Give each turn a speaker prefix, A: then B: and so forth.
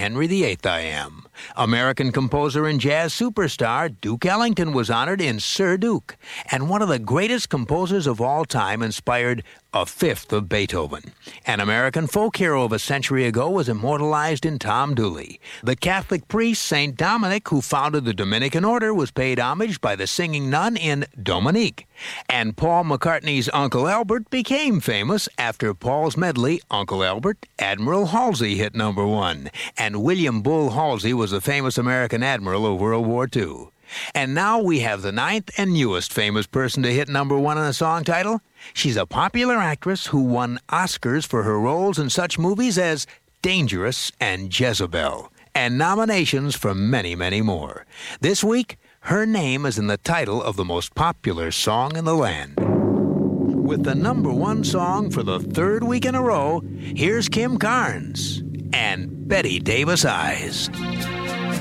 A: Henry VIII I Am. American composer and jazz superstar Duke Ellington was honored in Sir Duke, and one of the greatest composers of all time inspired a fifth of Beethoven. An American folk hero of a century ago was immortalized in Tom Dooley. The Catholic priest St. Dominic, who founded the Dominican order, was paid homage by the singing nun in Dominique. And Paul McCartney's Uncle Albert became famous after Paul's medley, Uncle Albert, Admiral Halsey hit number 1. And William Bull Halsey was a famous American admiral of World War II. And now we have the 9th and newest famous person to hit number 1 on a song title. She's a popular actress who won Oscars for her roles in such movies as Dangerous and Jezebel, and nominations for many, many more. This week, her name is in the title of the most popular song in the land. With the number 1 song for the 3rd week in a row, here's Kim Carnes and Betty Davis Eyes.